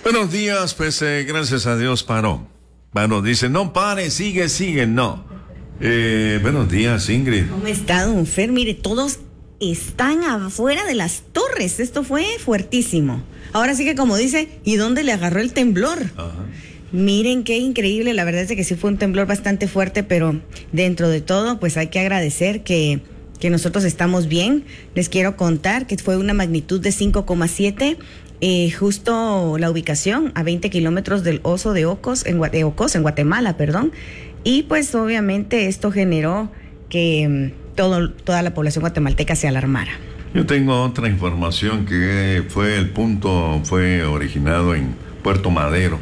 Buenos días, pues gracias a Dios paró. Bueno, dice, no pare, sigue, no. Buenos días, Ingrid. ¿Cómo está, don Fer? Mire, todos están afuera de las torres. Esto fue fuertísimo. Ahora sí que como dice, ¿y dónde le agarró el temblor? Ajá. Miren qué increíble, la verdad es que sí fue un temblor bastante fuerte, pero dentro de todo, pues hay que agradecer que nosotros estamos bien. Les quiero contar que fue una magnitud de 5,7. Justo la ubicación a 20 kilómetros del Oso de Ocos, en Guatemala, perdón. Y pues obviamente esto generó que toda la población guatemalteca se alarmara. Yo tengo otra información que fue originado en Puerto Madero.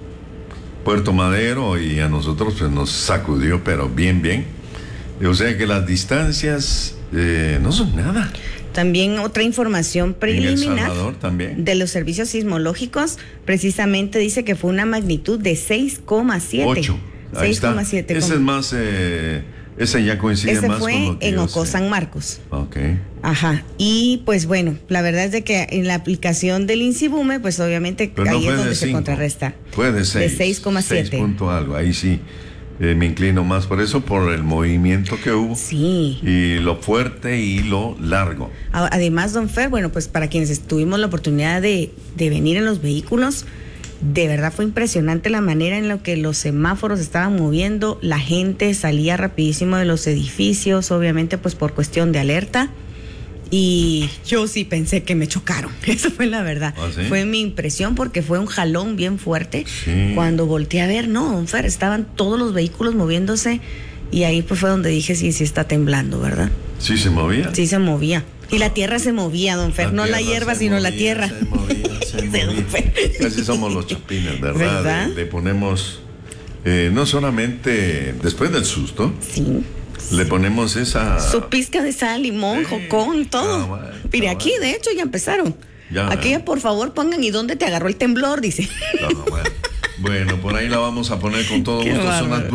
Y a nosotros pues nos sacudió, pero bien. O sea que las distancias no son nada. También otra información preliminar en El Salvador, también, de los servicios sismológicos, precisamente dice que fue una magnitud de 6,7. 8. Ahí 6,7. Ese es más, ese ya coincide más con lo que en Ocó, San Marcos. Ok. Ajá. Y pues bueno, la verdad es de que en la aplicación del INSIBUME, pues obviamente pero ahí no es donde de 5, se contrarresta. Fue de 6. De 6,7. 6 punto algo, ahí sí. Me inclino más por eso, por el movimiento que hubo. Sí. Y lo fuerte y lo largo. Además, don Fer, bueno, pues para quienes tuvimos la oportunidad de venir en los vehículos, de verdad fue impresionante la manera en la que los semáforos estaban moviendo. La gente salía rapidísimo de los edificios, obviamente pues por cuestión de alerta. Y yo sí pensé que me chocaron. Eso fue la verdad. ¿Ah, sí? Fue mi impresión porque fue un jalón bien fuerte. Sí. Cuando volteé a ver, no, don Fer, estaban todos los vehículos moviéndose y ahí pues fue donde dije, sí está temblando, ¿verdad? ¿Sí se movía? Sí se movía. Y la tierra se movía, don Fer, no la hierba, sino la tierra. Se movía. Casi somos los chapines, ¿verdad? Le ponemos, no solamente después del susto. Sí. Le ponemos su pizca de sal, limón, jocón, todo. Mire, aquí de hecho ya empezaron. Aquí ya por favor pongan, ¿y dónde te agarró el temblor? Dice. Bueno, por ahí la vamos a poner con todo gusto. Son las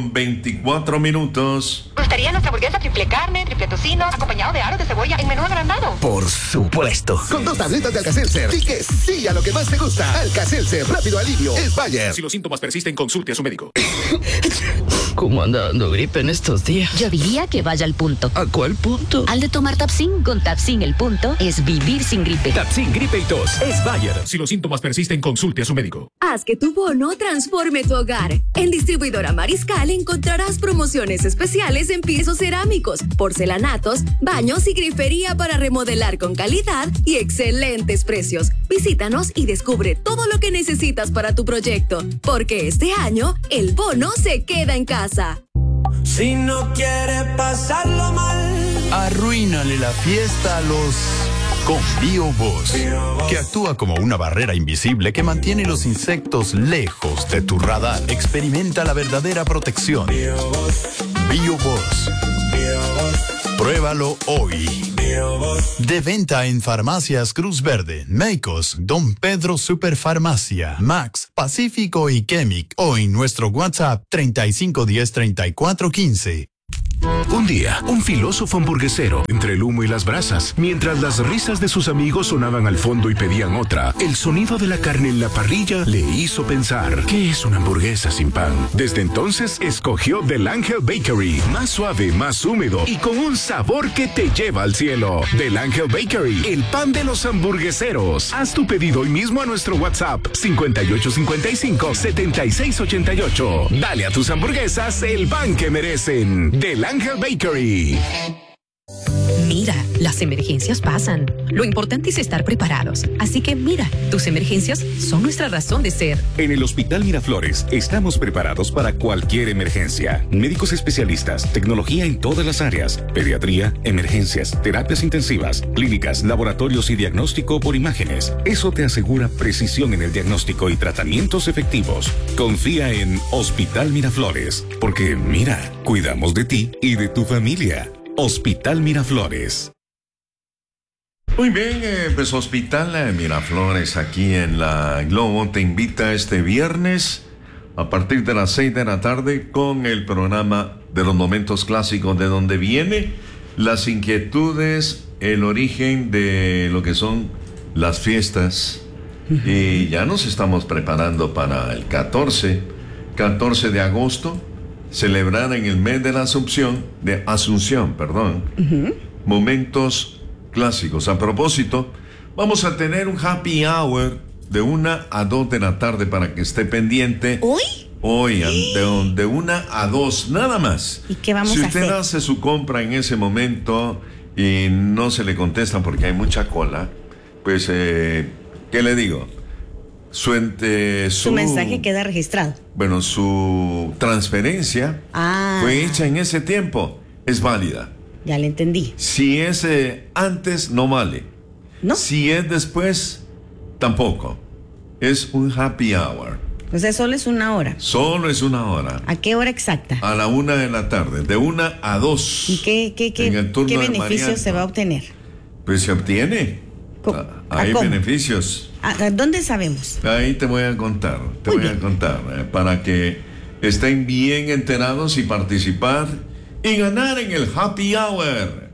9:24. ¿Gustaría nuestra hamburguesa triple carne, triple tocino, acompañado de aros de cebolla en menú agrandado? Por supuesto. Sí. Con 2 tabletas de Alka-Seltzer. Y que sí a lo que más te gusta. Alka-Seltzer, rápido alivio. Es Bayer. Si los síntomas persisten, consulte a su médico. ¿Cómo anda dando gripe en estos días? Yo diría que vaya al punto. ¿A cuál punto? Al de tomar Tapsin. Con Tapsin el punto es vivir sin gripe. Tapsin, gripe y tos. Es Bayer. Si los síntomas persisten, consulte a su médico. Haz que tu bono transforme tu hogar. En Distribuidora Mariscal encontrarás promociones especiales en pisos cerámicos, porcelanatos, baños y grifería para remodelar con calidad y excelentes precios. Visítanos y descubre todo lo que necesitas para tu proyecto, porque este año el bono se queda en casa. Si no quiere pasarlo mal, arruínale la fiesta a los... Con BioBoss, que actúa como una barrera invisible que mantiene los insectos lejos de tu radar. Experimenta la verdadera protección. BioBoss. Pruébalo hoy. De venta en farmacias Cruz Verde, Meicos, Don Pedro Superfarmacia, Max, Pacífico y Chemic, o en nuestro WhatsApp 3510-3415. Un día, un filósofo hamburguesero, entre el humo y las brasas, mientras las risas de sus amigos sonaban al fondo y pedían otra, el sonido de la carne en la parrilla le hizo pensar, ¿qué es una hamburguesa sin pan? Desde entonces, escogió Del Ángel Bakery, más suave, más húmedo y con un sabor que te lleva al cielo. Del Ángel Bakery, el pan de los hamburgueseros. Haz tu pedido hoy mismo a nuestro WhatsApp 5855-7688. Dale a tus hamburguesas el pan que merecen. Del Ángel Bakery. Mira, las emergencias pasan. Lo importante es estar preparados. Así que mira, tus emergencias son nuestra razón de ser. En el Hospital Miraflores estamos preparados para cualquier emergencia. Médicos especialistas, tecnología en todas las áreas, pediatría, emergencias, terapias intensivas, clínicas, laboratorios y diagnóstico por imágenes. Eso te asegura precisión en el diagnóstico y tratamientos efectivos. Confía en Hospital Miraflores, porque mira, cuidamos de ti y de tu familia. Hospital Miraflores. Muy bien, pues Hospital Miraflores aquí en la Globo te invita este viernes a partir de las 6 de la tarde con el programa de los momentos clásicos, de donde viene las inquietudes, el origen de lo que son las fiestas Y ya nos estamos preparando para el 14 de agosto, celebrar en el mes de la Asunción, momentos clásicos. A propósito, vamos a tener un happy hour de 1 a 2 de la tarde para que esté pendiente. Hoy, de 1 a 2, nada más. ¿Y qué vamos a hacer? Si usted hace su compra en ese momento y no se le contesta porque hay mucha cola, pues, ¿qué le digo? Su mensaje queda registrado. Bueno, su transferencia fue hecha en ese tiempo, es válida. Ya le entendí. Si es antes, no vale. ¿No? Si es después, tampoco. Es un happy hour. O sea, solo es 1 hora. Solo es 1 hora. ¿A qué hora exacta? A la 1 de la tarde, de 1 a 2. ¿Y qué beneficio se va a obtener? Pues se obtiene. Hay beneficios. ¿Dónde sabemos? Ahí te voy a contar. Para que estén bien enterados y participar y ganar en el happy hour.